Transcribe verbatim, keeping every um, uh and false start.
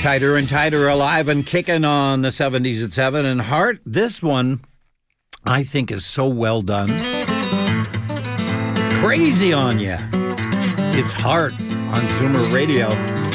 Tighter and Tighter, alive and kicking on the seventies at seven. And Heart, this one I think is so well done. Crazy on Ya. It's Heart on Zoomer Radio.